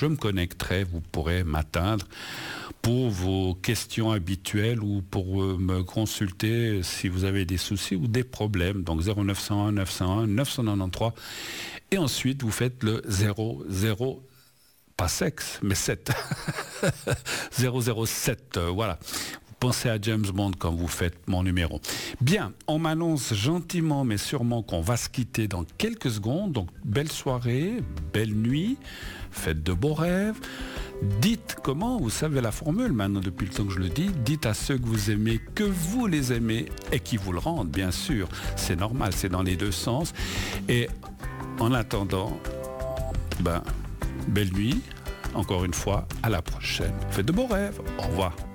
je me connecterai, vous pourrez m'atteindre pour vos questions habituelles ou pour me consulter si vous avez des soucis ou des problèmes. Donc 0901 901 993 et ensuite vous faites le 00, pas sexe, mais 7. 007, voilà. Pensez à James Bond quand vous faites mon numéro. Bien, on m'annonce gentiment mais sûrement qu'on va se quitter dans quelques secondes. Donc, belle soirée, belle nuit, faites de beaux rêves. Dites comment, vous savez la formule maintenant depuis le temps que je le dis, dites à ceux que vous aimez que vous les aimez et qui vous le rendent, bien sûr. C'est normal, c'est dans les deux sens. Et en attendant, belle nuit, encore une fois, à la prochaine. Faites de beaux rêves, au revoir.